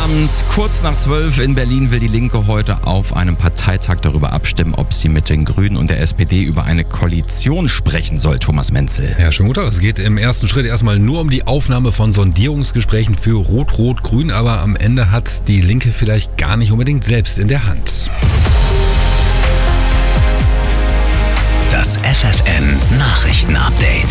abends, kurz nach 12 in Berlin will die Linke heute auf einem Parteitag darüber abstimmen, ob sie mit den Grünen und der SPD über eine Koalition sprechen soll, Thomas Menzel. Ja, schönen guten Tag. Es geht im ersten Schritt erstmal nur um die Aufnahme von Sondierungsgesprächen für Rot-Rot-Grün, aber am Ende hat die Linke vielleicht gar nicht unbedingt selbst in der Hand. Das FFN-Nachrichten-Update.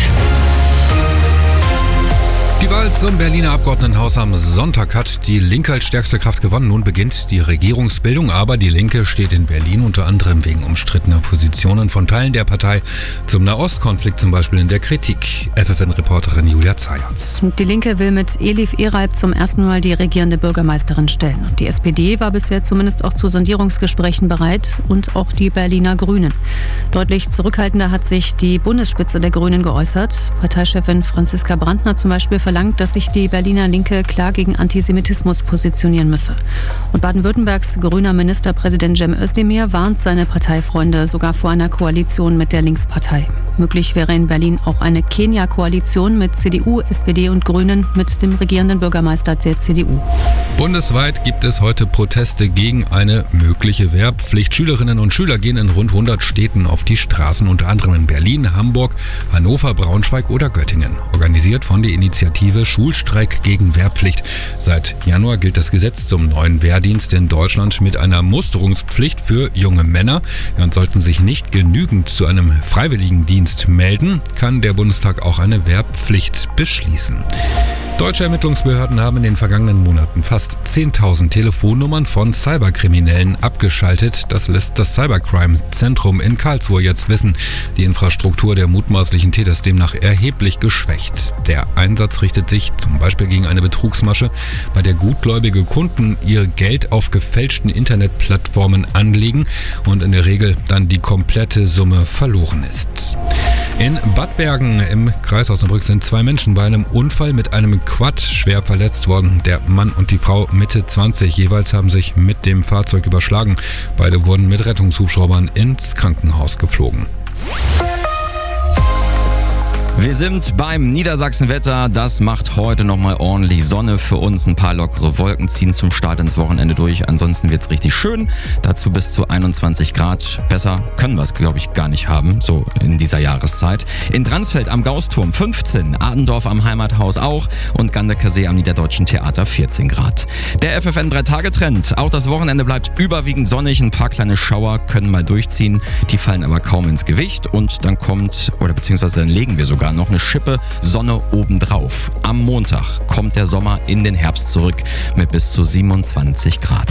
Die Wahl zum Berliner Abgeordnetenhaus am Sonntag hat die Linke als stärkste Kraft gewonnen. Nun beginnt die Regierungsbildung, aber die Linke steht in Berlin unter anderem wegen umstrittener Positionen von Teilen der Partei zum Nahostkonflikt zum Beispiel in der Kritik. FFN-Reporterin Julia Zayatz. Die Linke will mit Elif Eralp zum ersten Mal die regierende Bürgermeisterin stellen. Und die SPD war bisher zumindest auch zu Sondierungsgesprächen bereit und auch die Berliner Grünen. Deutlich zurückhaltender hat sich die Bundesspitze der Grünen geäußert. Parteichefin Franziska Brandner zum Beispiel verlangt, dass sich die Berliner Linke klar gegen Antisemitismus positionieren müsse. Und Baden-Württembergs grüner Ministerpräsident Cem Özdemir warnt seine Parteifreunde sogar vor einer Koalition mit der Linkspartei. Möglich wäre in Berlin auch eine Kenia-Koalition mit CDU, SPD und Grünen mit dem regierenden Bürgermeister der CDU. Bundesweit gibt es heute Proteste gegen eine mögliche Wehrpflicht. Schülerinnen und Schüler gehen in rund 100 Städten auf die Straßen, unter anderem in Berlin, Hamburg, Hannover, Braunschweig oder Göttingen. Organisiert von der Initiative Schulstreik gegen Wehrpflicht. Seit Januar gilt das Gesetz zum neuen Wehrdienst in Deutschland mit einer Musterungspflicht für junge Männer. Und sollten sich nicht genügend zu einem Freiwilligendienst melden, kann der Bundestag auch eine Wehrpflicht beschließen. Deutsche Ermittlungsbehörden haben in den vergangenen Monaten fast 10.000 Telefonnummern von Cyberkriminellen abgeschaltet. Das lässt das Cybercrime-Zentrum in Karlsruhe jetzt wissen. Die Infrastruktur der mutmaßlichen Täter ist demnach erheblich geschwächt. Der Einsatz richtet sich zum Beispiel gegen eine Betrugsmasche, bei der gutgläubige Kunden ihr Geld auf gefälschten Internetplattformen anlegen und in der Regel dann die komplette Summe verloren ist. In Bad Bergen im Kreis Osnabrück sind 2 Menschen bei einem Unfall mit einem Quad schwer verletzt worden. Der Mann und die Frau Mitte 20 jeweils haben sich mit dem Fahrzeug überschlagen. Beide wurden mit Rettungshubschraubern ins Krankenhaus geflogen. Wir sind beim Niedersachsenwetter. Das macht heute nochmal ordentlich Sonne für uns. Ein paar lockere Wolken ziehen zum Start ins Wochenende durch. Ansonsten wird's richtig schön. Dazu bis zu 21 Grad. Besser können wir es, glaube ich, gar nicht haben, so in dieser Jahreszeit. In Dransfeld am Gausturm 15, Adendorf am Heimathaus auch und Gandecker-See am Niederdeutschen Theater 14 Grad. Der FFN 3-Tage-Trend. Auch das Wochenende bleibt überwiegend sonnig. Ein paar kleine Schauer können mal durchziehen. Die fallen aber kaum ins Gewicht. Und dann dann legen wir sogar noch eine Schippe Sonne obendrauf. Am Montag kommt der Sommer in den Herbst zurück mit bis zu 27 Grad.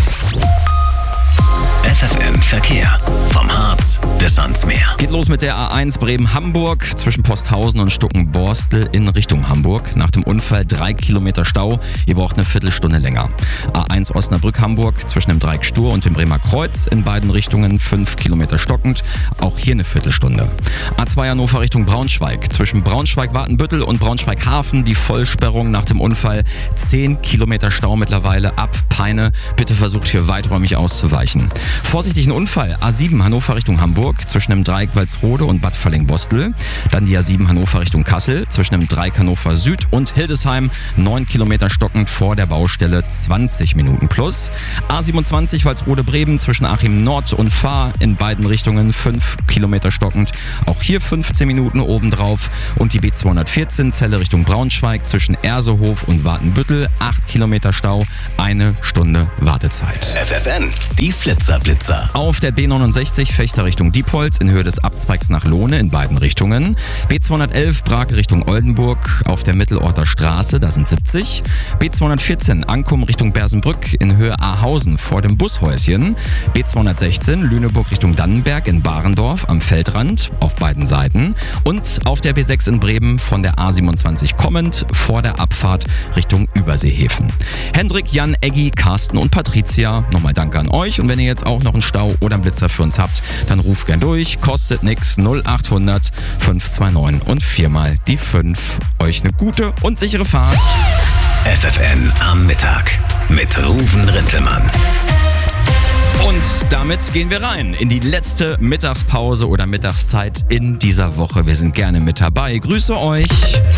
FFN Verkehr. Vom Harz bis ans Meer. Geht los mit der A1 Bremen-Hamburg zwischen Posthausen und Stuckenborstel in Richtung Hamburg. Nach dem Unfall 3 Kilometer Stau. Ihr braucht eine Viertelstunde länger. A1 Osnabrück-Hamburg zwischen dem Dreieck Stur und dem Bremer Kreuz in beiden Richtungen 5 Kilometer stockend. Auch hier eine Viertelstunde. A2 Hannover Richtung Braunschweig. Zwischen Braunschweig-Wartenbüttel und Braunschweig-Hafen die Vollsperrung nach dem Unfall. 10 Kilometer Stau mittlerweile ab Peine. Bitte versucht hier weiträumig auszuweichen. Vorsichtigen Unfall. A7 Hannover Richtung Hamburg zwischen dem Dreieck Walsrode und Bad Völling-Bostel. Dann die A7 Hannover Richtung Kassel zwischen dem Dreieck Hannover Süd und Hildesheim. 9 Kilometer stockend vor der Baustelle, 20 Minuten plus. A27 Walsrode-Bremen zwischen Achim Nord und Fahr in beiden Richtungen 5 Kilometer stockend. Auch hier 15 Minuten obendrauf. Und die B214 Celle Richtung Braunschweig zwischen Ersehof und Wartenbüttel. 8 Kilometer Stau, 1 Stunde Wartezeit. FFN, die Flitzer-Blitzer. Auf der B69 Fechter Richtung Diepholz in Höhe des Abzweigs nach Lohne in beiden Richtungen. B211 Brake Richtung Oldenburg auf der Mittelorter Straße, da sind 70. B214 Ankum Richtung Bersenbrück in Höhe Ahausen vor dem Bushäuschen. B216 Lüneburg Richtung Dannenberg in Barendorf am Feldrand auf beiden Seiten. Und auf der B6 in Bremen von der A27 kommend vor der Abfahrt Richtung Überseehäfen. Hendrik, Jan, Eggi, Carsten und Patricia, nochmal danke an euch. Und wenn ihr jetzt auch noch einen Stau oder einen Blitzer für uns habt, dann ruft gern durch. Kostet nix. 0800 529 und 4 mal die 5. Euch eine gute und sichere Fahrt. FFN am Mittag mit Ruven Rintelmann. Und damit gehen wir rein in die letzte Mittagspause oder Mittagszeit in dieser Woche. Wir sind gerne mit dabei. Grüße euch.